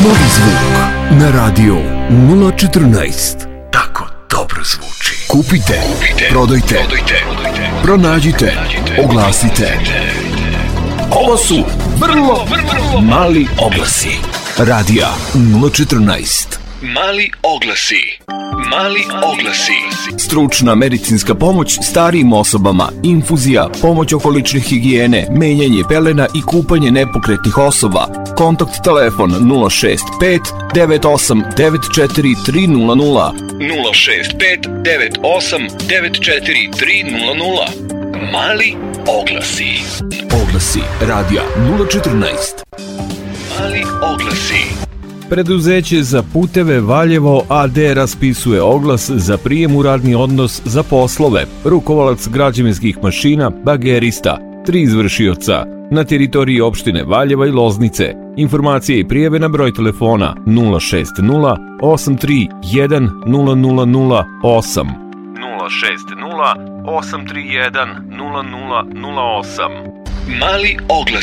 Novi zvuk na radio 014. Tako dobro zvuči. Kupite, prodajte, pronađite, oglasite. Ovo su vrlo mali oglasi. Radija 014. Mali oglasi. Stručna medicinska pomoć starijim osobama, infuzija, pomoć oko lične higijene, menjanje pelena i kupanje nepokretnih osoba. Kontakt telefon 065 98 94 300. 065 98 94 300. Mali oglasi. Oglasi radija 014. Mali oglasi. Preduzeće za puteve Valjevo AD raspisuje oglas za prijem u radni odnos za poslove. Rukovalac građevinskih mašina, bagerista, 3 izvršioca na teritoriji opštine Valjeva i Loznice. Informacije i prijave na broj telefona 060 831 0008. 060 831 0008. Mali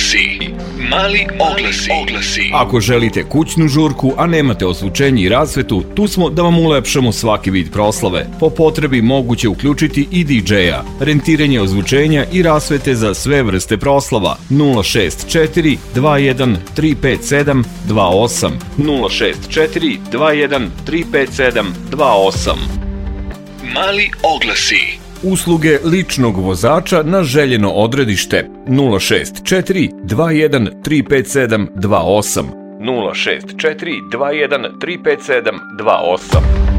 oglasi. Ako želite kućnu žurku, a nemate osvučenje i rasvetu, tu smo da vam ulepšamo svaki vid proslave. Po potrebi moguće uključiti i DJ-a. Rentiranje ozvučenja i rasvete za sve vrste proslava 064 21 357 28. 064 21 357 28. Mali oglasi. Usluge ličnog vozača na željeno odredište 064 21 357 28. 064 21 357 28.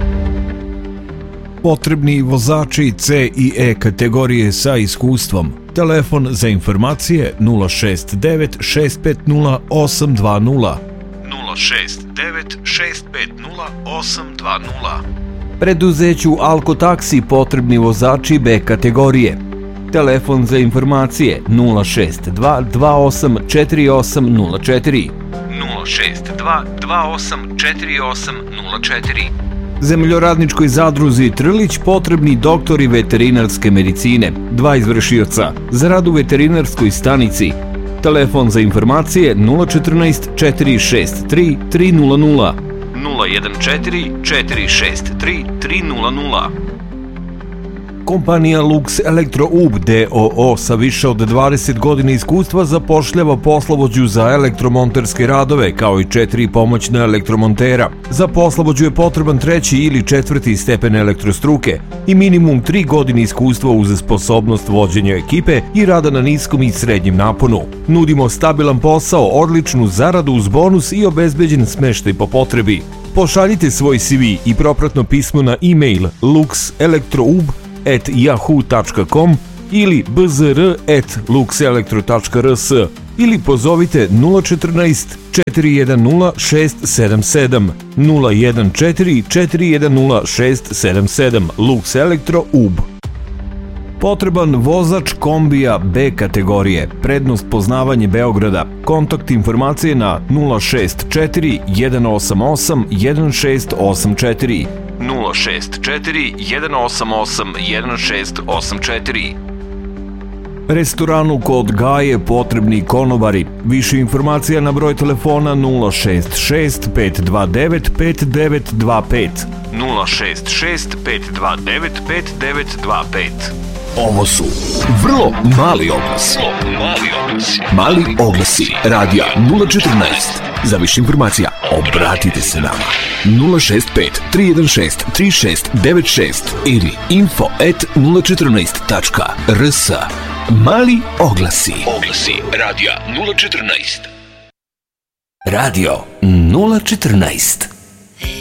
Potrebni vozači C i E kategorije sa iskustvom. Telefon za informacije 069 650 820. 069 650 820. Preduzeću Alkotaksi potrebni vozači B kategorije. Telefon za informacije 062 28 4804. 062 28 4804. Zemljoradničkoj zadruzi Trlić potrebni doktori veterinarske medicine, 2 izvršioca za rad u veterinarskoj stanici. Telefon za informacije 014 463 300. 014 463 300. Kompanija Lux Elektro-UB d.o.o. sa više od 20 godina iskustva zapošljava poslovođu za elektromonterske radove kao i 4 pomoćna elektromontera. Za poslovođu je potreban 3. ili 4. stepen elektrostruke i minimum 3 godine iskustva uz sposobnost vođenja ekipe i rada na niskom i srednjem naponu. Nudimo stabilan posao, odličnu zaradu uz bonus i obezbeđen smeštaj po potrebi. Pošaljite svoj CV i propratno pismo na e-mail luxelektroub@yahoo.com ili bzr@luxelektro.rs ili pozovite 014 410 677 014 410 677 Lux Elektro UB. Potreban vozač kombija B kategorije, prednost poznavanje Beograda. Kontakt informacije na 064 188 1684. 064 188 1684. Restoranu kod Gaje potrebni konobari. Više informacija na broj telefona 066 529 5925. 066 529 5925. Ovo su vrlo mali oglasi. Mali oglasi. Radija 014. Za više informacija obratite se nama 065 316 3696 ili info@014.rs. Mali oglasi. Oglasi radija 014. Radio 014.